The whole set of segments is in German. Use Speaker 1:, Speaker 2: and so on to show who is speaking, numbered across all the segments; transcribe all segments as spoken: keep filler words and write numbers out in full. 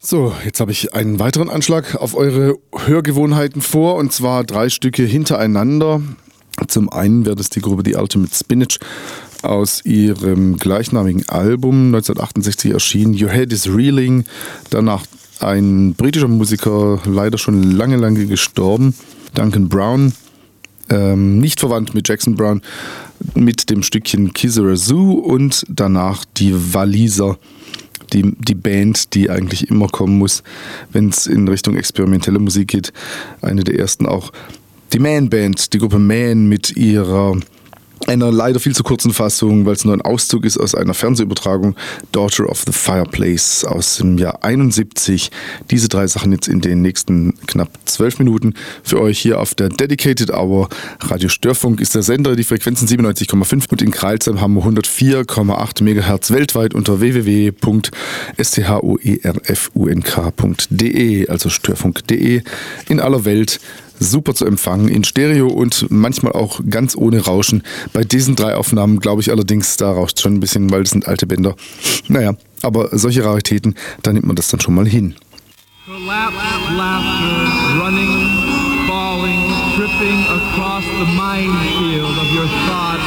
Speaker 1: So, jetzt habe ich einen weiteren Anschlag auf eure Hörgewohnheiten vor, und zwar drei Stücke hintereinander. Zum einen wäre das die Gruppe The Ultimate Spinach aus ihrem gleichnamigen Album, neunzehnhundertachtundsechzig erschienen, Your Head is Reeling. Danach ein britischer Musiker, leider schon lange, lange gestorben, Duncan Brown, ähm, nicht verwandt mit Jackson Brown, mit dem Stückchen Kizera Zoo, und danach die Waliser, die, die Band, die eigentlich immer kommen muss, wenn es in Richtung experimentelle Musik geht. Eine der ersten auch. Die Man Band, die Gruppe Man mit ihrer, einer leider viel zu kurzen Fassung, weil es nur ein Auszug ist aus einer Fernsehübertragung, Daughter of the Fireplace aus dem Jahr einundsiebzig. Diese drei Sachen jetzt in den nächsten knapp zwölf Minuten für euch hier auf der Dedicated Hour. Radio Störfunk ist der Sender, die Frequenzen siebenundneunzig Komma fünf, und in Kreilsheim haben wir hundertvier Komma acht Megahertz weltweit unter w w w punkt störfunk punkt de, also störfunk punkt de, in aller Welt. Super zu empfangen, in Stereo und manchmal auch ganz ohne Rauschen. Bei diesen drei Aufnahmen glaube ich allerdings, da rauscht schon ein bisschen, weil das sind alte Bänder. Naja, aber solche Raritäten, da nimmt man das dann schon mal hin.
Speaker 2: Collapse, laughter, running, falling, tripping across the minefield of your thoughts,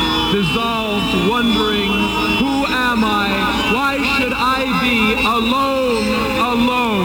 Speaker 2: dissolved, wondering, who am I? Why should I be alone?